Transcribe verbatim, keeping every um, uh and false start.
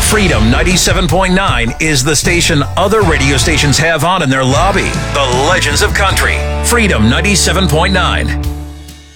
Freedom ninety-seven point nine is the station other radio stations have on in their lobby. The Legends of Country. Freedom ninety-seven point nine.